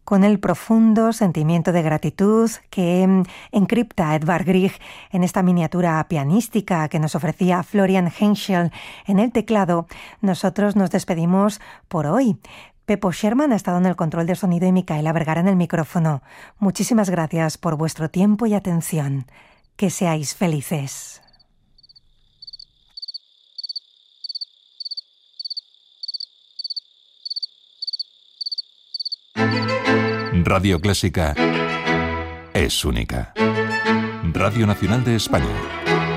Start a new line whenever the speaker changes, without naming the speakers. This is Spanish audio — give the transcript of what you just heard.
con el profundo sentimiento de gratitud que encripta Edvard Grieg en esta miniatura pianística que nos ofrecía Florian Henschel en el teclado, nosotros nos despedimos por hoy. Pepo Sherman ha estado en el control de sonido y Micaela Vergara en el micrófono. Muchísimas gracias por vuestro tiempo y atención. Que seáis felices.
Radio Clásica es única. Radio Nacional de España.